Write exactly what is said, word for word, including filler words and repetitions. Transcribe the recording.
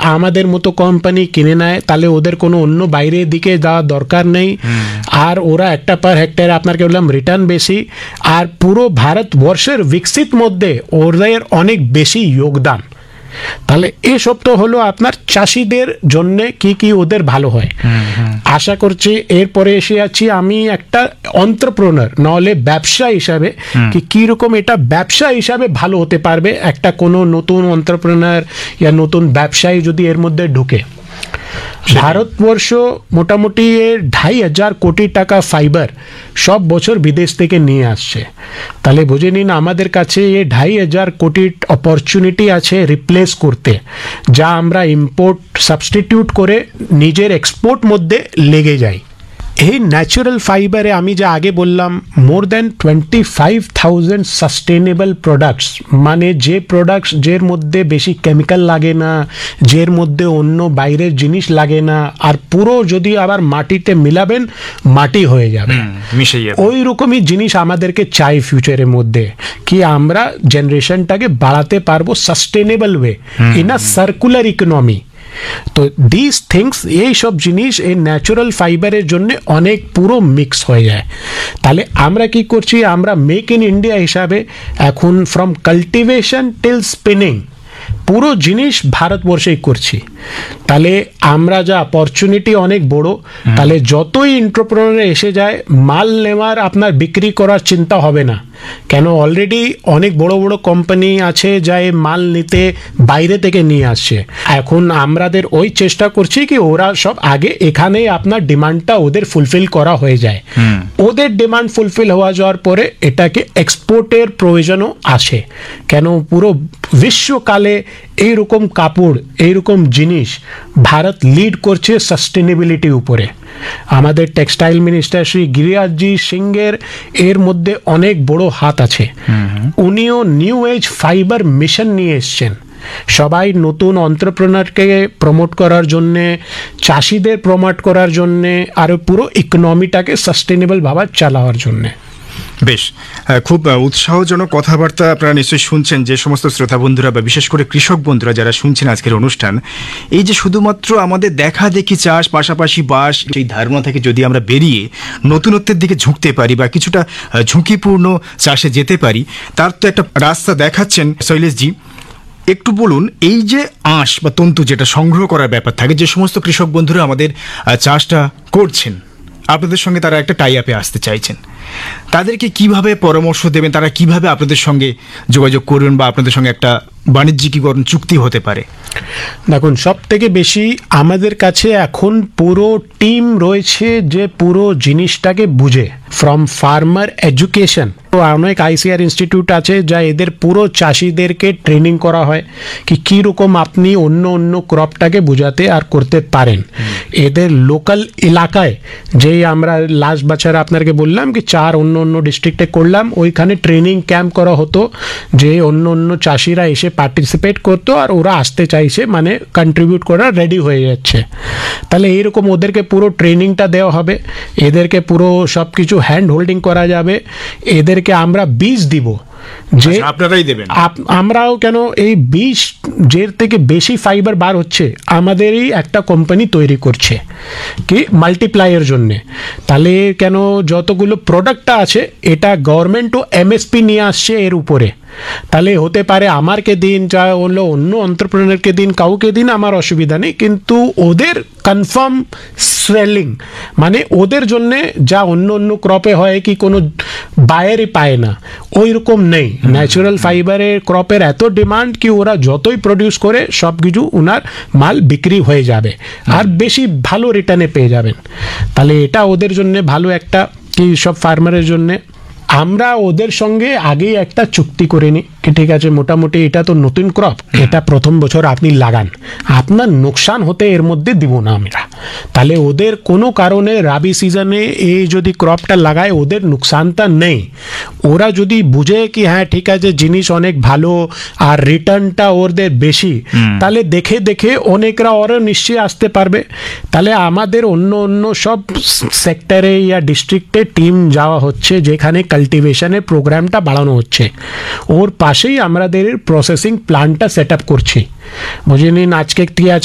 আমাদের মতো কোম্পানি কিনে নেয়, তাহলে ওদের কোনো অন্য বাইরের দিকে যাওয়ার দরকার নেই। আর ওরা একটা পার হেক্টরে আপনাকে বললাম রিটার্ন বেশি, আর পুরো ভারতবর্ষের বিকশিত মধ্যে ওদের অনেক বেশি যোগদান। তাহলে এসব তো হলো আপনার চাষিদের জন্য কি কি ওদের ভালো হয়। আশা করছি এরপরে এসে আছি আমি একটা এন্টারপ্রেনার নাহলে ব্যবসা হিসাবে, কি কিরকম এটা ব্যবসা হিসাবে ভালো হতে পারবে একটা কোনো নতুন এন্টারপ্রেনার ইয়া নতুন ব্যবসায়ী যদি এর মধ্যে ঢুকে। ভারতবর্ষ মোটামুটি ঢাই হাজার কোটি টাকা ফাইবার সব বছর বিদেশ থেকে নিয়ে আসছে। তাহলে বুঝে নিন আমাদের কাছে এ ঢাই হাজার কোটি অপরচুনিটি আছে রিপ্লেস করতে, যা আমরা ইম্পোর্ট সাবস্টিটিউট করে নিজের এক্সপোর্ট মধ্যে লেগে যাই। এই ন্যাচারাল ফাইবারে আমি যা আগে বললাম more than twenty five thousand sustainable products, মানে যে প্রোডাক্টস যের মধ্যে বেশি কেমিক্যাল লাগে না, যের মধ্যে অন্য বাইরের জিনিস লাগে না, আর পুরো যদি আবার মাটিতে মিলাবেন মাটি হয়ে যাবে, মিশে যাবে, ওই রকমই জিনিস আমাদেরকে চাই ফিউচারের মধ্যে, কি আমরা জেনারেশনটাকে বাড়াতে পারবো sustainable way in a circular economy. তো দিস থিংস এই সব জিনিস এই ন্যাচারাল ফাইবারের জন্য অনেক পুরো মিক্স হয়ে যায়। তাহলে আমরা কি করছি, আমরা মেক ইন ইন্ডিয়া হিসাবে এখন ফ্রম কাল্টিভেশন টিল স্পিনিং পুরো জিনিস ভারতবর্ষেই করছি। তাহলে আমরা যা অপরচুনিটি অনেক বড়, তাহলে যতই এন্টারপ্রেনার এসে যায় মাল নেওয়ার আপনার বিক্রি করার চিন্তা হবে না, কেন অলরেডি অনেক বড় বড় কোম্পানি আছে যা এই মাল নিতে বাইরে থেকে নিয়ে আসছে। এখন আমাদের ওই চেষ্টা করছি কি ওরা সব আগে এখানে আপনার ডিমান্ডটা ওদের ফুলফিল করা হয়ে যায়, ওদের ডিমান্ড ফুলফিল হওয়া যাওয়ার পরে এটাকে এক্সপোর্টের প্রয়োজনও আসে। কেন পুরো বিশ্বকালে এইরকম কাপড় এইরকম জিনিস ভারত লিড করছে সাস্টেনেবিলিটি উপরে। আমাদের টেক্সটাইল মিনিস্টার শ্রী গিরিরাজজি সিংয়ের এর মধ্যে অনেক বড় হাত আছে। উনিও নিউ এজ ফাইবার মিশন নিয়ে এসছেন, সবাই নতুন এন্টারপ্রেনারকে প্রমোট করার জন্যে, চাষিদের প্রমোট করার জন্যে, আর পুরো ইকোনমিটাকে সাস্টেনেবল ভাবে চালাবার জন্যে। বেশ, খুব উৎসাহজনক কথাবার্তা আপনারা নিশ্চয়ই শুনছেন যে সমস্ত শ্রোতা বন্ধুরা বা বিশেষ করে কৃষক বন্ধুরা যারা শুনছেন আজকের অনুষ্ঠান। এই যে শুধুমাত্র আমাদের দেখা দেখি চাষ পাশাপাশি বাস, এই ধারণা থেকে যদি আমরা বেরিয়ে নতুনত্বের দিকে ঝুঁকতে পারি বা কিছুটা ঝুঁকিপূর্ণ চাষে যেতে পারি, তার তো একটা রাস্তা দেখাচ্ছেন শৈলেশজি। একটু বলুন, এই যে আঁশ বা তন্তু যেটা সংগ্রহ করার ব্যাপার থাকে, যে সমস্ত কৃষক বন্ধুরা আমাদের চাষটা করছেন, আপনাদের সঙ্গে তারা একটা টাই আপে আসতে চাইছেন, তাদেরকে কিভাবে পরামর্শ দেবেন, তারা কিভাবে আপনাদের সঙ্গে যোগাযোগ করবেন বা আপনাদের সঙ্গে একটা বাণিজ্যিকীকরণ চুক্তি হতে পারে? দেখুন, সব থেকে বেশি আমাদের কাছে এখন পুরো টিম রয়েছে যে পুরো জিনিসটাকে বুঝে, ফ্রম ফার্মার এডুকেশন। তো অনেক আইসিআর ইনস্টিটিউট আছে যা এদের পুরো চাষিদেরকে ট্রেনিং করা হয় কি কীরকম আপনি অন্য অন্য ক্রপটাকে বোঝাতে আর করতে পারেন। এদের লোকাল এলাকায় যেই আমরা লাস্ট বছর আপনাকে বললাম কি চার অন্য অন্য ডিস্ট্রিক্টে করলাম, ওইখানে ট্রেনিং ক্যাম্প করা হতো, যে অন্য অন্য চাষিরা এসে পার্টিসিপেট করতো আর ওরা আসতে চাইছে, মানে কন্ট্রিবিউট করা রেডি হয়ে যাচ্ছে। তাহলে এইরকম ওদেরকে পুরো ট্রেনিংটা দেওয়া হবে, এদেরকে পুরো সব কিছু হ্যান্ড হোল্ডিং করা যাবে, এদেরকে আমরা বীজ দিব যে আপনারাই দেবেন। আমরাও কেন এই বীজ যের থেকে বেশি ফাইবার বার হচ্ছে আমাদেরই একটা কোম্পানি তৈরি করছে কি মাল্টিপ্লাইয়ের জন্যে। তাহলে কেন যতগুলো প্রোডাক্টটা আছে এটা গভর্নমেন্টও এমএসপি নিয়ে আসছে এর উপরে, তাহলে হতে পারে আমারকে দিন, যা হলো অন্য এন্টারপ্রেনারকে দিন, কাউকে দিন, আমার অসুবিধা নেই, কিন্তু ওদের কনফার্ম সেলিং, মানে ওদের জন্যে যা অন্য অন্য ক্রপে হয় কি কোনো বায়ারই পায় না, ওই রকম নেই। ন্যাচারাল ফাইবারের ক্রপের এত ডিমান্ড কি ওরা যতই প্রডিউস করে সব কিছু ওনার মাল বিক্রি হয়ে যাবে আর বেশি ভালো রিটার্নে পেয়ে যাবেন। তাহলে এটা ওদের জন্য ভালো একটা কি সব ফার্মারের জন্যে। আমরা ওদের সঙ্গে আগেই একটা চুক্তি করে নিই কি ঠিক আছে মোটামুটি এটা তো নতুন ক্রপ, এটা প্রথম বছর আপনি লাগান, আপনার নোকসান হতে এর মধ্যে দিব না আমরা। তাহলে ওদের কোনো কারণে রাবি সিজনে এই যদি ক্রপটা লাগায় ওদের নোকসানটা নেই, ওরা যদি বুঝে কি হ্যাঁ ঠিক আছে জিনিস অনেক ভালো আর রিটার্নটা ওদের বেশি, তাহলে দেখে দেখে অনেকরা ওরা নিশ্চয়ই আসতে পারবে। তাহলে আমাদের অন্য অন্য সব সেক্টরে ইয়া ডিস্ট্রিক্টে টিম যাওয়া হচ্ছে যেখানে কাল্টিভেশনের প্রোগ্রামটা বাড়ানো হচ্ছে, ওর পাশেই আমাদের প্রসেসিং প্ল্যান্টটা সেট আপ করছি। বুঝে নিন আজকে